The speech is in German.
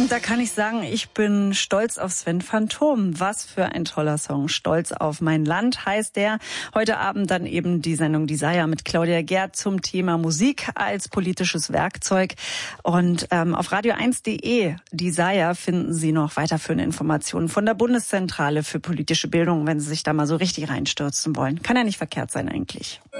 Da kann ich sagen, ich bin stolz auf Sven Phantom. Was für ein toller Song. Stolz auf mein Land heißt der. Heute Abend dann eben die Sendung Desire mit Claudia Gerd zum Thema Musik als politisches Werkzeug. Und auf radio1.de Desire finden Sie noch weiterführende Informationen von der Bundeszentrale für politische Bildung, wenn Sie sich da mal so richtig reinstürzen wollen. Kann ja nicht verkehrt sein eigentlich.